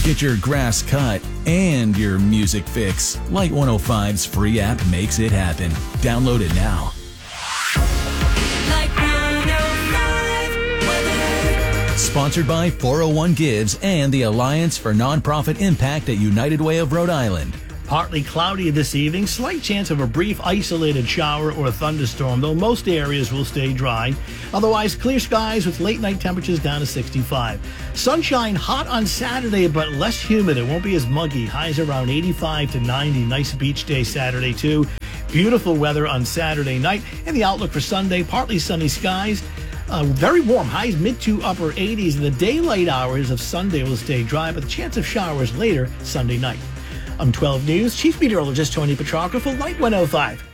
Get your grass cut and your music fix. Light 105's free app makes it happen. Download it now. Light 105 weather. Sponsored by 401 Gives and the Alliance for Nonprofit Impact at United Way of Rhode Island. Partly cloudy this evening, slight chance of a brief isolated shower or a thunderstorm, though most areas will stay dry. Otherwise, clear skies with late night temperatures down to 65. Sunshine hot on Saturday, but less humid. It won't be as muggy. Highs around 85 to 90. Nice beach day Saturday, too. Beautiful weather on Saturday night. And the outlook for Sunday, partly sunny skies. Very warm, highs mid to upper 80s. And the daylight hours of Sunday will stay dry, but the chance of showers later Sunday night. I'm 12 News Chief Meteorologist Tony Petrarca for Light 105.